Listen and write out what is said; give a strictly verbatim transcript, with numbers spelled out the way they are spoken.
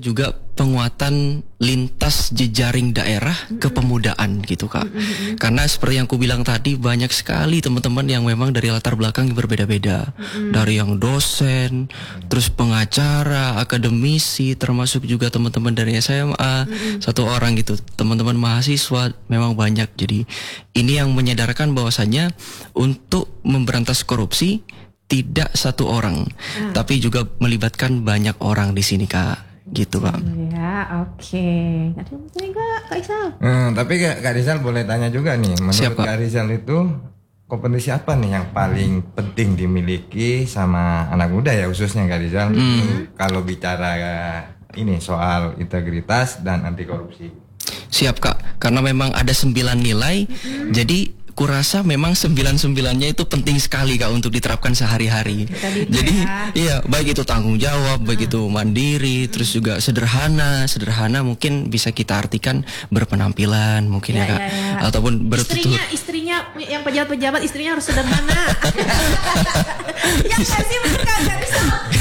juga penguatan lintas jejaring daerah mm-hmm. kepemudaan gitu Kak. Mm-hmm. Karena seperti yang aku bilang tadi, banyak sekali teman-teman yang memang dari latar belakang yang berbeda-beda. Mm-hmm. Dari yang dosen, terus pengacara, akademisi, termasuk juga teman-teman dari S M A, mm-hmm. satu orang gitu. Teman-teman mahasiswa memang banyak. Jadi ini yang menyadarkan bahwasanya untuk memberantas korupsi tidak satu orang, ah. tapi juga melibatkan banyak orang di sini Kak. Gitu Kak. Ya, oke. Okay. Ada yang mau nggak, Kak Rizal? Hmm, tapi Kak, Kak Rizal boleh tanya juga nih. Menurut Siap, Kak. Kak Rizal itu kompetensi apa nih yang paling penting dimiliki sama anak muda ya, khususnya Kak Rizal? Hmm. Kalau bicara ini soal integritas dan anti korupsi. Siap Kak. Karena memang ada sembilan nilai. Hmm. Jadi kurasa memang sembilan-sembilannya itu penting sekali Kak untuk diterapkan sehari-hari. Jadi ya. Iya, baik itu tanggung jawab, baik itu mandiri, terus juga sederhana. Sederhana mungkin bisa kita artikan berpenampilan mungkin ya, ya Kak. Ya, ya. Ataupun bertutur. Istrinya, istrinya yang pejabat-pejabat istrinya harus sederhana. Yang kasih benar Kak bisa.